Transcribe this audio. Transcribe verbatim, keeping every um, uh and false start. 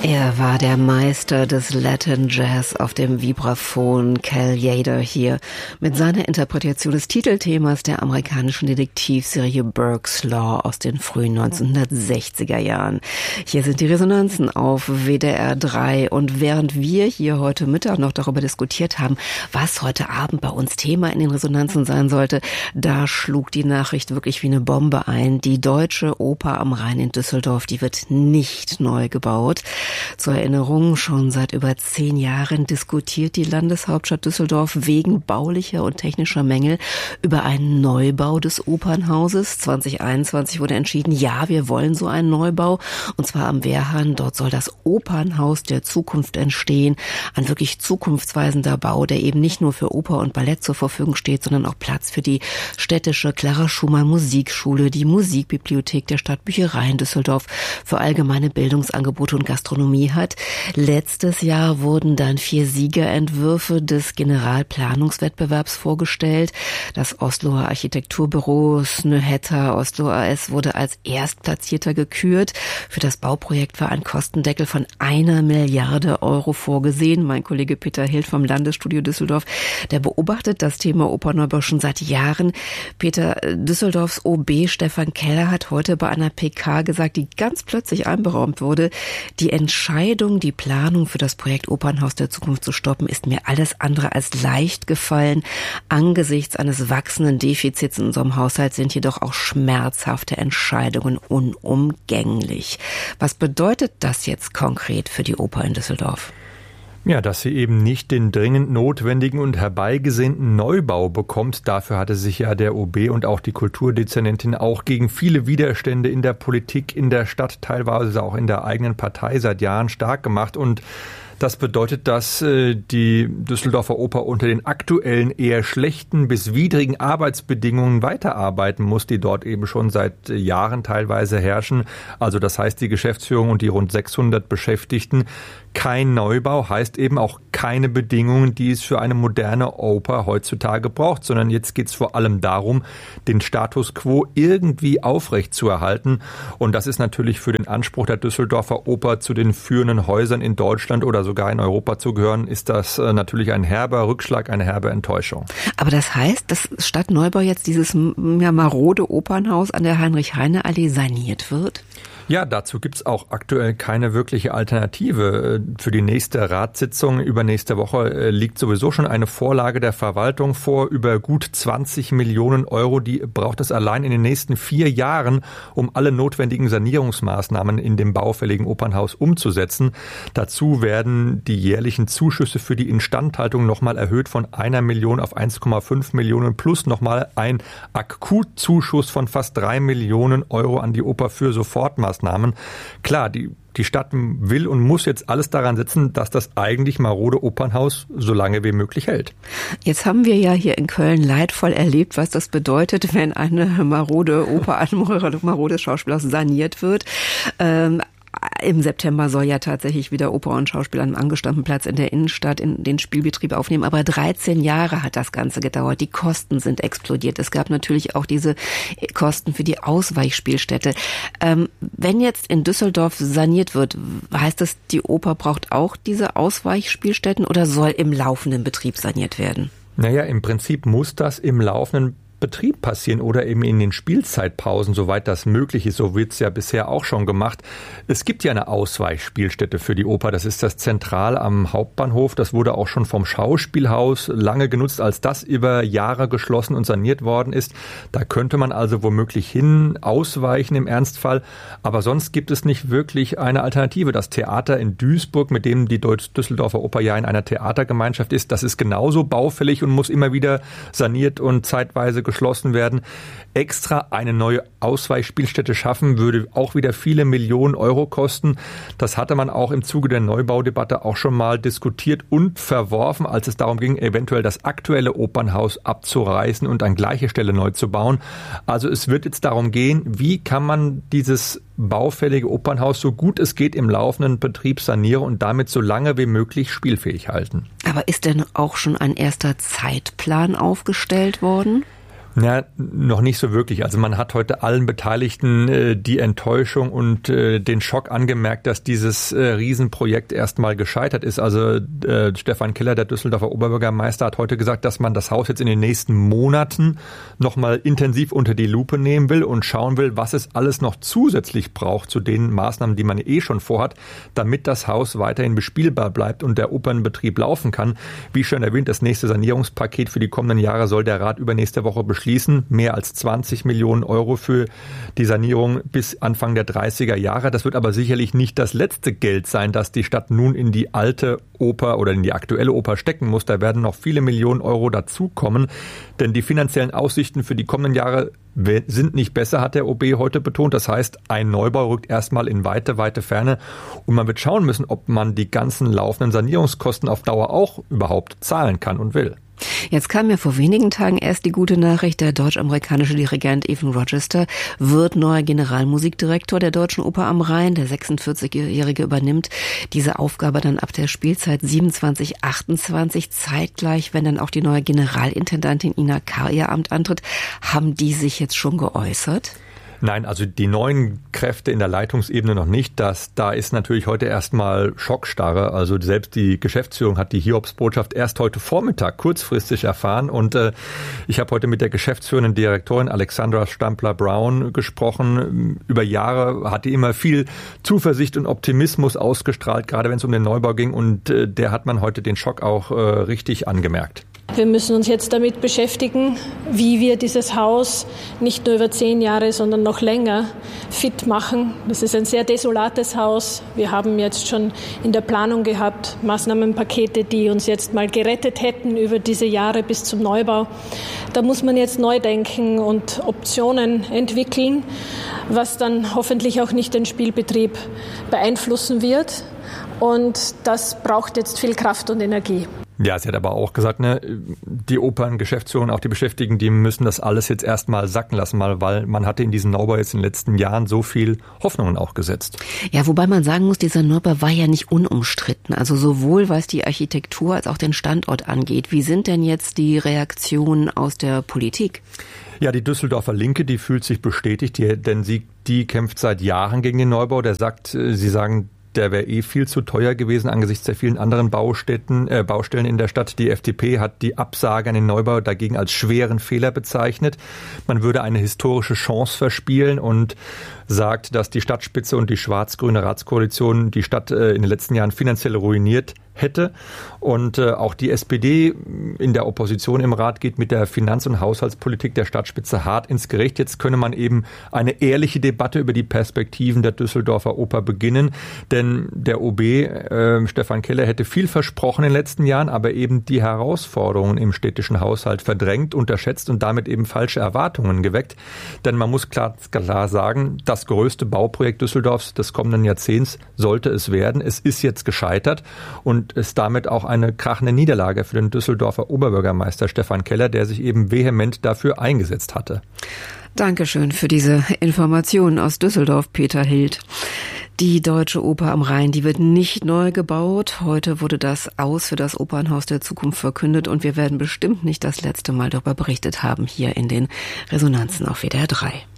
Er war der Meister des Latin Jazz auf dem Vibraphon, Cal Tjader hier mit seiner Interpretation des Titelthemas der amerikanischen Detektivserie Burke's Law aus den frühen neunzehnhundertsechziger Jahren. Hier sind die Resonanzen auf W D R drei und während wir hier heute Mittag noch darüber diskutiert haben, was heute Abend bei uns Thema in den Resonanzen sein sollte, da schlug die Nachricht wirklich wie eine Bombe ein. Die Deutsche Oper am Rhein in Düsseldorf, die wird nicht neu gebaut. Zur Erinnerung, schon seit über zehn Jahren diskutiert die Landeshauptstadt Düsseldorf wegen baulicher und technischer Mängel über einen Neubau des Opernhauses. zwanzig einundzwanzig wurde entschieden, ja, wir wollen so einen Neubau, und zwar am Wehrhahn. Dort soll das Opernhaus der Zukunft entstehen. Ein wirklich zukunftsweisender Bau, der eben nicht nur für Oper und Ballett zur Verfügung steht, sondern auch Platz für die städtische Clara Schumann Musikschule, die Musikbibliothek der Stadtbücherei in Düsseldorf, für allgemeine Bildungsangebote und Gastronomie hat. Letztes Jahr wurden dann vier Siegerentwürfe des Generalplanungswettbewerbs vorgestellt. Das Osloer Architekturbüro Snøhetta Oslo A S wurde als Erstplatzierter gekürt. Für das Bauprojekt war ein Kostendeckel von einer Milliarde Euro vorgesehen. Mein Kollege Peter Hild vom Landesstudio Düsseldorf, der beobachtet das Thema Opernneubau schon seit Jahren. Peter, Düsseldorfs O B Stefan Keller hat heute bei einer P K gesagt, die ganz plötzlich einberaumt wurde, die Entscheidung, die Planung für das Projekt Opernhaus der Zukunft zu stoppen, ist mir alles andere als leicht gefallen. Angesichts eines wachsenden Defizits in unserem Haushalt sind jedoch auch schmerzhafte Entscheidungen unumgänglich. Was bedeutet das jetzt konkret für die Oper in Düsseldorf? Ja, dass sie eben nicht den dringend notwendigen und herbeigesehnten Neubau bekommt. Dafür hatte sich ja der O B und auch die Kulturdezernentin auch gegen viele Widerstände in der Politik, in der Stadt, teilweise auch in der eigenen Partei seit Jahren stark gemacht. Und das bedeutet, dass äh, die Düsseldorfer Oper unter den aktuellen eher schlechten bis widrigen Arbeitsbedingungen weiterarbeiten muss, die dort eben schon seit äh, Jahren teilweise herrschen. Also das heißt, die Geschäftsführung und die rund sechshundert Beschäftigten. Kein Neubau heißt eben auch keine Bedingungen, die es für eine moderne Oper heutzutage braucht, sondern jetzt geht es vor allem darum, den Status quo irgendwie aufrechtzuerhalten. Und das ist natürlich für den Anspruch der Düsseldorfer Oper, zu den führenden Häusern in Deutschland oder sogar in Europa zu gehören, ist das natürlich ein herber Rückschlag, eine herbe Enttäuschung. Aber das heißt, dass statt Neubau jetzt dieses ja, marode Opernhaus an der Heinrich-Heine-Allee saniert wird? Ja, dazu gibt's auch aktuell keine wirkliche Alternative. Für die nächste Ratssitzung übernächste Woche liegt sowieso schon eine Vorlage der Verwaltung vor über gut zwanzig Millionen Euro. Die braucht es allein in den nächsten vier Jahren, um alle notwendigen Sanierungsmaßnahmen in dem baufälligen Opernhaus umzusetzen. Dazu werden die jährlichen Zuschüsse für die Instandhaltung nochmal erhöht von einer Million auf eins Komma fünf Millionen plus nochmal ein Akutzuschuss von fast drei Millionen Euro an die Oper für Sofortmaßnahmen. Klar, die, die Stadt will und muss jetzt alles daran setzen, dass das eigentlich marode Opernhaus so lange wie möglich hält. Jetzt haben wir ja hier in Köln leidvoll erlebt, was das bedeutet, wenn eine marode Oper, ein marodes Schauspielhaus saniert wird. Ähm, Im September soll ja tatsächlich wieder Oper und Schauspiel an einem angestammten Platz in der Innenstadt in den Spielbetrieb aufnehmen. Aber dreizehn Jahre hat das Ganze gedauert. Die Kosten sind explodiert. Es gab natürlich auch diese Kosten für die Ausweichspielstätte. Ähm, wenn jetzt in Düsseldorf saniert wird, heißt das, die Oper braucht auch diese Ausweichspielstätten oder soll im laufenden Betrieb saniert werden? Naja, im Prinzip muss das im laufenden Betrieb passieren oder eben in den Spielzeitpausen, soweit das möglich ist. So wird es ja bisher auch schon gemacht. Es gibt ja eine Ausweichspielstätte für die Oper. Das ist das Zentral am Hauptbahnhof. Das wurde auch schon vom Schauspielhaus lange genutzt, als das über Jahre geschlossen und saniert worden ist. Da könnte man also womöglich hin ausweichen im Ernstfall. Aber sonst gibt es nicht wirklich eine Alternative. Das Theater in Duisburg, mit dem die Düsseldorfer Oper ja in einer Theatergemeinschaft ist, das ist genauso baufällig und muss immer wieder saniert und zeitweise geschlossen werden. Extra eine neue Ausweichspielstätte schaffen, würde auch wieder viele Millionen Euro kosten. Das hatte man auch im Zuge der Neubaudebatte auch schon mal diskutiert und verworfen, als es darum ging, eventuell das aktuelle Opernhaus abzureißen und an gleicher Stelle neu zu bauen. Also es wird jetzt darum gehen, wie kann man dieses baufällige Opernhaus so gut es geht im laufenden Betrieb sanieren und damit so lange wie möglich spielfähig halten. Aber ist denn auch schon ein erster Zeitplan aufgestellt worden? Na, noch nicht so wirklich. Also man hat heute allen Beteiligten äh, die Enttäuschung und äh, den Schock angemerkt, dass dieses äh, Riesenprojekt erstmal gescheitert ist. Also äh, Stefan Keller, der Düsseldorfer Oberbürgermeister, hat heute gesagt, dass man das Haus jetzt in den nächsten Monaten nochmal intensiv unter die Lupe nehmen will und schauen will, was es alles noch zusätzlich braucht zu den Maßnahmen, die man eh schon vorhat, damit das Haus weiterhin bespielbar bleibt und der Opernbetrieb laufen kann. Wie schon erwähnt, das nächste Sanierungspaket für die kommenden Jahre soll der Rat übernächste Woche beschließen. Schließen. Mehr als zwanzig Millionen Euro für die Sanierung bis Anfang der dreißiger Jahre. Das wird aber sicherlich nicht das letzte Geld sein, das die Stadt nun in die alte Oper oder in die aktuelle Oper stecken muss. Da werden noch viele Millionen Euro dazukommen, denn die finanziellen Aussichten für die kommenden Jahre sind nicht besser, hat der O B heute betont. Das heißt, ein Neubau rückt erstmal in weite, weite Ferne und man wird schauen müssen, ob man die ganzen laufenden Sanierungskosten auf Dauer auch überhaupt zahlen kann und will. Jetzt kam mir vor wenigen Tagen erst die gute Nachricht, der deutsch-amerikanische Dirigent Evan Rochester wird neuer Generalmusikdirektor der Deutschen Oper am Rhein. Der sechsundvierzigjährige übernimmt diese Aufgabe dann ab der Spielzeit siebenundzwanzig achtundzwanzig. Zeitgleich, wenn dann auch die neue Generalintendantin Ina Karr ihr Amt antritt. Haben die sich jetzt schon geäußert? Nein, also die neuen Kräfte in der Leitungsebene noch nicht. Das, da ist natürlich heute erstmal Schockstarre. Also selbst die Geschäftsführung hat die Hiobsbotschaft erst heute Vormittag kurzfristig erfahren. Und äh, ich habe heute mit der geschäftsführenden Direktorin Alexandra Stampler-Brown gesprochen. Über Jahre hat die immer viel Zuversicht und Optimismus ausgestrahlt, gerade wenn es um den Neubau ging. Und äh, der hat man heute den Schock auch äh, richtig angemerkt. Wir müssen uns jetzt damit beschäftigen, wie wir dieses Haus nicht nur über zehn Jahre, sondern noch länger fit machen. Das ist ein sehr desolates Haus. Wir haben jetzt schon in der Planung gehabt Maßnahmenpakete, die uns jetzt mal gerettet hätten über diese Jahre bis zum Neubau. Da muss man jetzt neu denken und Optionen entwickeln, was dann hoffentlich auch nicht den Spielbetrieb beeinflussen wird. Und das braucht jetzt viel Kraft und Energie. Ja, sie hat aber auch gesagt, ne, die Operngeschäftsführung, auch die Beschäftigten, die müssen das alles jetzt erstmal sacken lassen, mal, weil man hatte in diesen Neubau jetzt in den letzten Jahren so viel Hoffnungen auch gesetzt. Ja, wobei man sagen muss, dieser Neubau war ja nicht unumstritten. Also sowohl was die Architektur als auch den Standort angeht. Wie sind denn jetzt die Reaktionen aus der Politik? Ja, die Düsseldorfer Linke, die fühlt sich bestätigt, die, denn sie, die kämpft seit Jahren gegen den Neubau. Der sagt, sie sagen, der wäre eh viel zu teuer gewesen angesichts der vielen anderen Baustätten, äh, Baustellen in der Stadt. Die F D P hat die Absage an den Neubau dagegen als schweren Fehler bezeichnet. Man würde eine historische Chance verspielen und sagt, dass die Stadtspitze und die schwarz-grüne Ratskoalition die Stadt äh, in den letzten Jahren finanziell ruiniert hätte. Und äh, auch die S P D in der Opposition im Rat geht mit der Finanz- und Haushaltspolitik der Stadtspitze hart ins Gericht. Jetzt könne man eben eine ehrliche Debatte über die Perspektiven der Düsseldorfer Oper beginnen. Denn der O B, äh, Stefan Keller, hätte viel versprochen in den letzten Jahren, aber eben die Herausforderungen im städtischen Haushalt verdrängt, unterschätzt und damit eben falsche Erwartungen geweckt. Denn man muss klar, klar sagen, das größte Bauprojekt Düsseldorfs des kommenden Jahrzehnts sollte es werden. Es ist jetzt gescheitert und ist damit auch eine krachende Niederlage für den Düsseldorfer Oberbürgermeister Stefan Keller, der sich eben vehement dafür eingesetzt hatte. Dankeschön für diese Informationen aus Düsseldorf, Peter Hild. Die Deutsche Oper am Rhein, die wird nicht neu gebaut. Heute wurde das Aus für das Opernhaus der Zukunft verkündet und wir werden bestimmt nicht das letzte Mal darüber berichtet haben hier in den Resonanzen auf W D R drei.